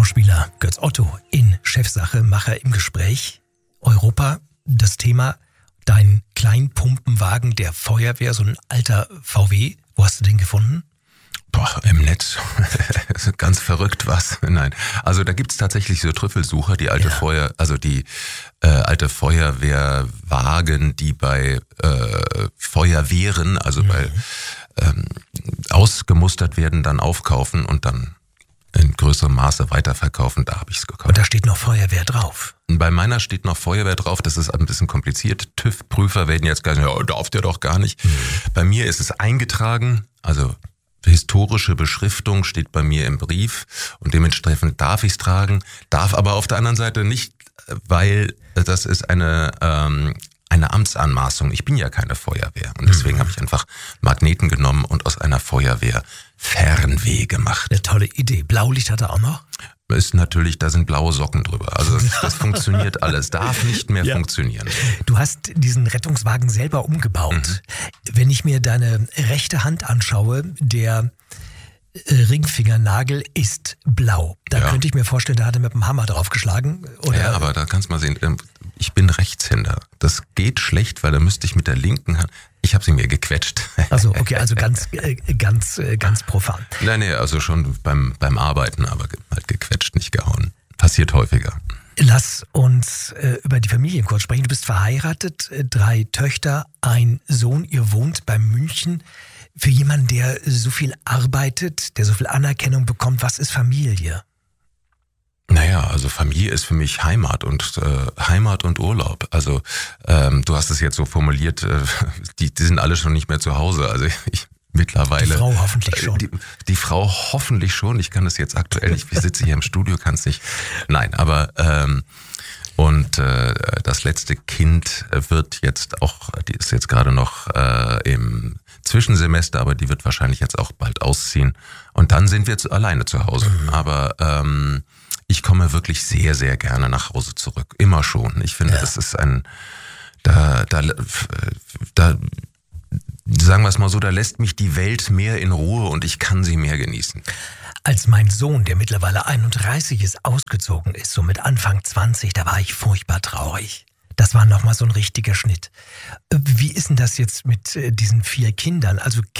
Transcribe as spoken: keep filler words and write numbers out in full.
Schauspieler Götz Otto in Chefsache, Macher im Gespräch. Europa, das Thema, dein Kleinpumpenwagen der Feuerwehr, so ein alter V W. Wo hast du den gefunden? Boah, im Netz. Ganz verrückt was. Nein. Also da gibt's tatsächlich so Trüffelsucher, die alte ja. Feuer, also die äh, alte Feuerwehrwagen, die bei äh, Feuerwehren, also mhm. bei ähm, ausgemustert werden, dann aufkaufen und dann in größerem Maße weiterverkaufen. Da habe ich es gekauft. Und da steht noch Feuerwehr drauf? Bei meiner steht noch Feuerwehr drauf. Das ist ein bisschen kompliziert. TÜV-Prüfer werden jetzt gar nicht, ja, darf der doch gar nicht. Mhm. Bei mir ist es eingetragen, also historische Beschriftung steht bei mir im Brief und dementsprechend darf ich es tragen, darf aber auf der anderen Seite nicht, weil das ist eine ähm, eine Amtsanmaßung. Ich bin ja keine Feuerwehr und deswegen mhm. habe ich einfach Magneten genommen und aus einer Feuerwehr Fernweh gemacht. Eine tolle Idee. Blaulicht hat er auch noch? Ist natürlich, da sind blaue Socken drüber. Also das, das funktioniert alles, darf nicht mehr ja. funktionieren. Du hast diesen Rettungswagen selber umgebaut. Mhm. Wenn ich mir deine rechte Hand anschaue, der Ringfingernagel ist blau. Da ja. könnte ich mir vorstellen, da hat er mit dem Hammer draufgeschlagen. Oder? Ja, aber da kannst du mal sehen, ich bin Rechtshänder. Das geht schlecht, weil da müsste ich mit der linken Hand... Ich habe sie mir gequetscht. Also okay, also ganz, ganz, ganz profan. Nein, nee, also schon beim, beim Arbeiten, aber halt gequetscht, nicht gehauen. Passiert häufiger. Lass uns äh, über die Familie kurz sprechen. Du bist verheiratet, drei Töchter, ein Sohn. Ihr wohnt bei München. Für jemanden, der so viel arbeitet, der so viel Anerkennung bekommt, was ist Familie? Naja, also Familie ist für mich Heimat und äh, Heimat und Urlaub. Also ähm, du hast es jetzt so formuliert, äh, die, die sind alle schon nicht mehr zu Hause. Also ich mittlerweile. Die Frau hoffentlich schon. Die, die Frau hoffentlich schon. Ich kann das jetzt aktuell nicht. Ich sitze hier im Studio, kann es nicht. Nein, aber ähm, und äh, das letzte Kind wird jetzt auch, die ist jetzt gerade noch äh, im Zwischensemester, aber die wird wahrscheinlich jetzt auch bald ausziehen. Und dann sind wir zu, alleine zu Hause. Mhm. Aber ähm, ich komme wirklich sehr, sehr gerne nach Hause zurück. Immer schon. Ich finde, ja. das ist ein, da, da, da, sagen wir es mal so, da lässt mich die Welt mehr in Ruhe und ich kann sie mehr genießen. Als mein Sohn, der mittlerweile einunddreißig ist, ausgezogen ist, so mit Anfang zwanzig, da war ich furchtbar traurig. Das war nochmal so ein richtiger Schnitt. Wie ist denn das jetzt mit diesen vier Kindern? Also